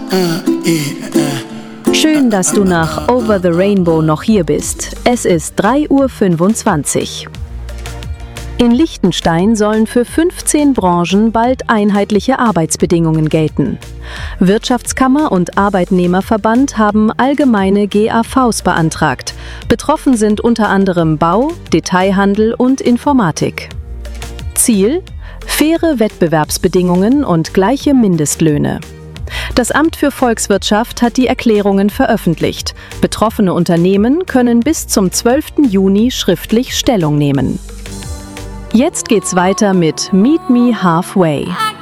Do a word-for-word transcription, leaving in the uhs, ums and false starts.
Schön, dass du nach Over the Rainbow noch hier bist. Es ist drei Uhr fünfundzwanzig. In Liechtenstein sollen für fünfzehn Branchen bald einheitliche Arbeitsbedingungen gelten. Wirtschaftskammer und Arbeitnehmerverband haben allgemeine G A Vs beantragt. Betroffen sind unter anderem Bau, Detailhandel und Informatik. Ziel: faire Wettbewerbsbedingungen und gleiche Mindestlöhne. Das Amt für Volkswirtschaft hat die Erklärungen veröffentlicht. Betroffene Unternehmen können bis zum zwölften Juni schriftlich Stellung nehmen. Jetzt geht's weiter mit Meet Me Halfway.